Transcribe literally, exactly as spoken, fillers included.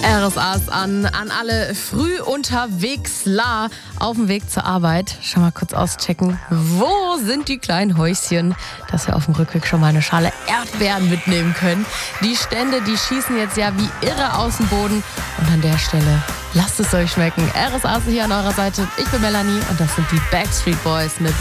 R S A's an, an alle früh unterwegsler auf dem Weg zur Arbeit. Schau mal kurz auschecken, wo sind die kleinen Häuschen, dass wir auf dem Rückweg schon mal eine Schale Erdbeeren mitnehmen können. Die Stände, die schießen jetzt ja wie irre aus dem Boden. Und an der Stelle, lasst es euch schmecken. R S A hier an eurer Seite. Ich bin Melanie und das sind die Backstreet Boys mit